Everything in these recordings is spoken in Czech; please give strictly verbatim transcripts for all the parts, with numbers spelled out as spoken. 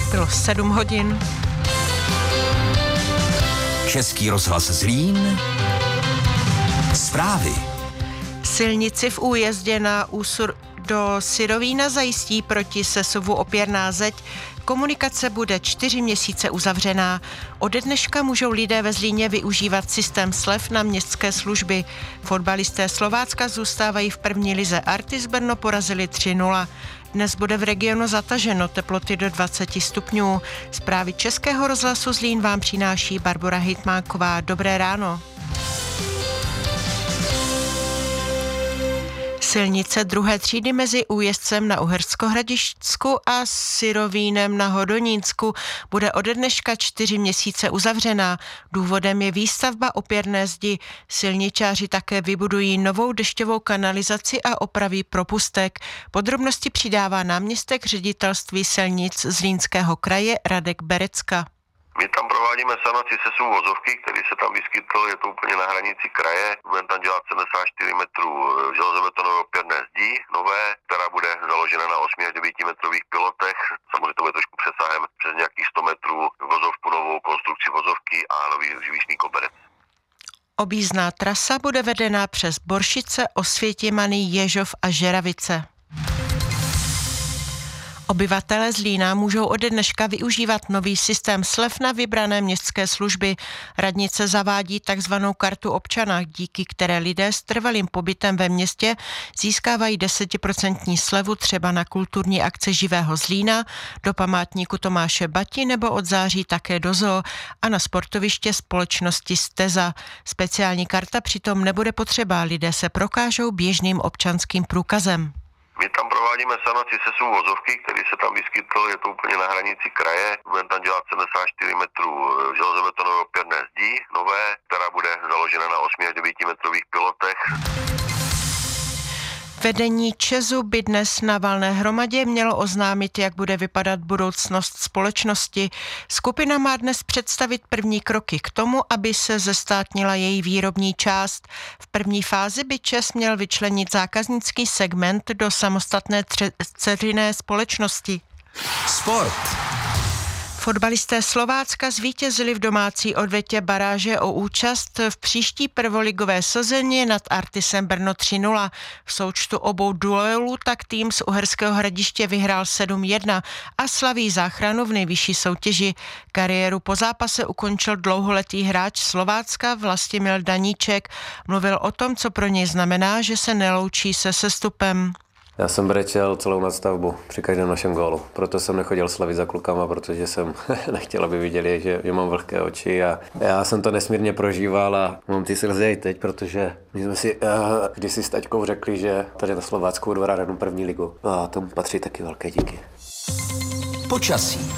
Bylo sedm hodin. Český rozhlas Zlín. Zprávy. Silnici v újezdě na Úsur do Syrovína zajistí proti sesuvu opěrná zeď. Komunikace bude čtyři měsíce uzavřená. Ode dneška můžou lidé ve Zlíně využívat systém slev na městské služby. Fotbalisté Slovácka zůstávají v první lize. Artis Brno porazili tři nula. Dnes bude v regionu zataženo, teploty do dvacet stupňů. Zprávy Českého rozhlasu Zlín vám přináší Barbora Hejtmáková. Dobré ráno. Silnice druhé třídy mezi Újezdcem na Uhersko-Hradišťsku a Syrovínem na Hodonínsku bude ode dneška čtyři měsíce uzavřená. Důvodem je výstavba opěrné zdi. Silničáři také vybudují novou dešťovou kanalizaci a opraví propustek. Podrobnosti přidává náměstek ředitelství silnic Zlínského kraje Radek Berecka. My tam provádíme sanaci sesuvu vozovky, který se tam vyskytl, je to úplně na hranici kraje. Budeme tam dělat sedmdesát čtyři metrů železobetonové opěrné zdi, nové, která bude založena na osmi až devíti metrových pilotech. Samozřejmě to bude trošku přesahem přes nějakých sto metrů vozovku, novou konstrukci vozovky a nový živištný koberec. Objízdná trasa bude vedena přes Boršice, Osvětimany, Ježov a Žeravice. Obyvatelé Zlína můžou ode dneška využívat nový systém slev na vybrané městské služby. Radnice zavádí takzvanou kartu občana, díky které lidé s trvalým pobytem ve městě získávají desetiprocentní slevu třeba na kulturní akce Živého Zlína, do památníku Tomáše Bati nebo od září také do zoo a na sportoviště společnosti Steza. Speciální karta přitom nebude potřeba, lidé se prokážou běžným občanským průkazem. My tam provádíme sanaci sesuvu vozovky, který se tam vyskytl, je to úplně na hranici kraje. Budeme tam dělat sedmdesát čtyři metrů železobetonové opěrné zdi, nové, která bude založena na osmi až devíti metrových pilotech. Vedení ČEZu by dnes na valné hromadě mělo oznámit, jak bude vypadat budoucnost společnosti. Skupina má dnes představit první kroky k tomu, aby se zestátnila její výrobní část. V první fázi by ČEZ měl vyčlenit zákaznický segment do samostatné dceřiné společnosti. Sport. Fotbalisté Slovácka zvítězili v domácí odvetě baráže o účast v příští prvoligové sezóně nad Artisem Brno tři nula. V součtu obou duelů tak tým z Uherského Hradiště vyhrál sedm jedna a slaví záchranu v nejvyšší soutěži. Kariéru po zápase ukončil dlouholetý hráč Slovácka Vlastimil Daníček. Mluvil o tom, co pro něj znamená, že se neloučí se sestupem. Já jsem brečel celou nadstavbu při každém našem gólu. Proto jsem nechodil slavit za klukama, protože jsem nechtěl, aby viděli, že, že mám vlhké oči. A já jsem to nesmírně prožíval a mám ty slzy i teď, protože my jsme si uh, kdysi s taťkou řekli, že tady na Slovácku dvorá radnou první ligu. A tomu patří taky velké díky. Počasí.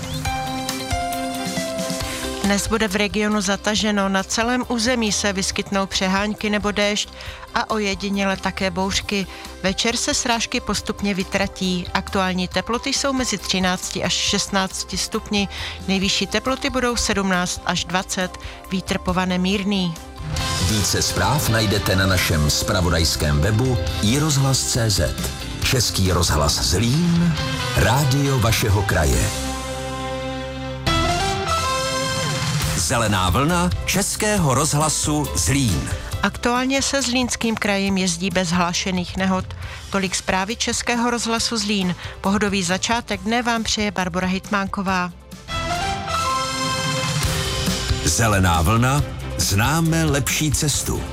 Dnes bude v regionu zataženo, na celém území se vyskytnou přehánky nebo déšť a ojediněle také bouřky. Večer se srážky postupně vytratí. Aktuální teploty jsou mezi třinácti až šestnácti stupni, nejvyšší teploty budou sedmnáct až dvacet, vítr povane mírný. Více zpráv najdete na našem zpravodajském webu i rozhlas tečka cé zet. Český rozhlas Zlín, rádio vašeho kraje. Zelená vlna Českého rozhlasu Zlín. Aktuálně se Zlínským krajem jezdí bez hlášených nehod. Tolik zprávy Českého rozhlasu Zlín. Pohodový začátek dne vám přeje Barbora Hejtmáková. Zelená vlna, známe lepší cestu.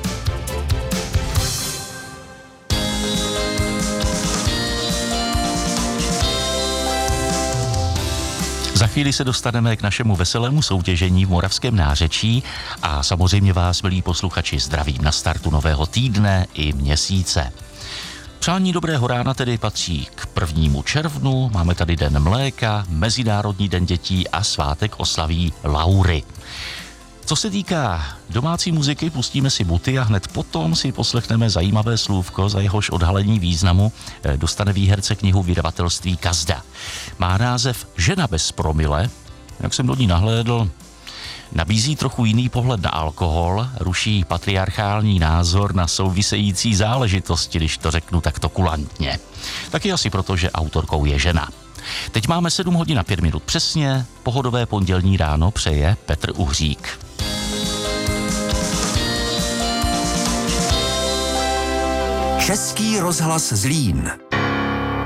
Za chvíli se dostaneme k našemu veselému soutěžení v Moravském Nářečí a samozřejmě vás, milí posluchači, zdravím na startu nového týdne i měsíce. Přání dobrého rána tedy patří k prvnímu červnu, máme tady Den mléka, Mezinárodní den dětí a svátek oslaví Laury. Co se týká domácí muziky, pustíme si Buty a hned potom si poslechneme zajímavé slůvko, za jehož odhalení významu dostane výherce knihu vydavatelství Kazda. Má název Žena bez promile, jak jsem do ní nahlédl, nabízí trochu jiný pohled na alkohol, ruší patriarchální názor na související záležitosti, když to řeknu takto kulantně. Taky asi proto, že autorkou je žena. Teď máme sedm hodin a pět minut přesně, pohodové pondělní ráno přeje Petr Uhřík. Český rozhlas Zlín.